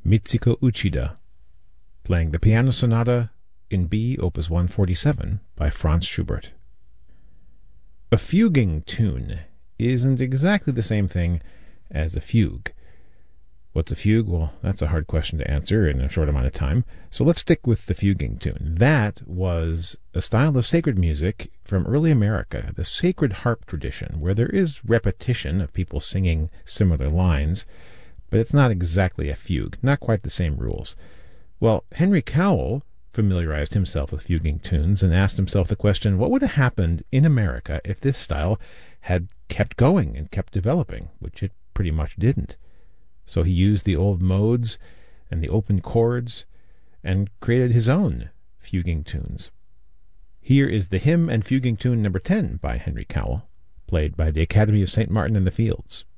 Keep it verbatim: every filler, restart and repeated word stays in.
Mitsuko Uchida, playing the Piano Sonata in B, Opus one forty-seven, by Franz Schubert. A fuguing tune isn't exactly the same thing as a fugue. What's a fugue? Well, that's a hard question to answer in a short amount of time, so let's stick with the fuguing tune. That was a style of sacred music from early America, the sacred harp tradition, where there is repetition of people singing similar lines, but it's not exactly a fugue, not quite the same rules. Well, Henry Cowell familiarized himself with fuguing tunes and asked himself the question, what would have happened in America if this style had kept going and kept developing, which it pretty much didn't. So he used the old modes and the open chords and created his own fuguing tunes. Here is the hymn and fuguing tune number ten by Henry Cowell, played by the Academy of Saint Martin in the Fields.